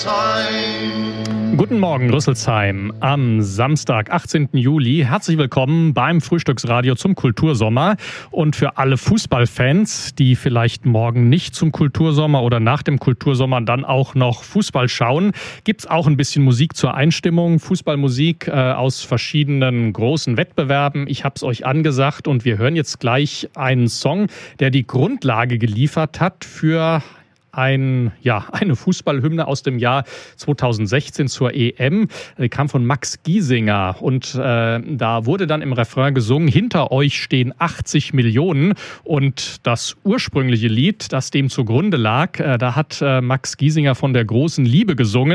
Guten Morgen, Rüsselsheim. Am Samstag, 18. Juli. Herzlich willkommen beim Frühstücksradio zum Kultursommer. Und für alle Fußballfans, die vielleicht morgen nicht zum Kultursommer oder nach dem Kultursommer dann auch noch Fußball schauen, gibt's auch ein bisschen Musik zur Einstimmung. Fußballmusik aus verschiedenen großen Wettbewerben. Ich habe es euch angesagt und wir hören jetzt gleich einen Song, der die Grundlage geliefert hat für eine Fußballhymne aus dem Jahr 2016 zur EM. Die kam von Max Giesinger und da wurde dann im Refrain gesungen, hinter euch stehen 80 Millionen. Und das ursprüngliche Lied, das dem zugrunde lag, da hat Max Giesinger von der großen Liebe gesungen.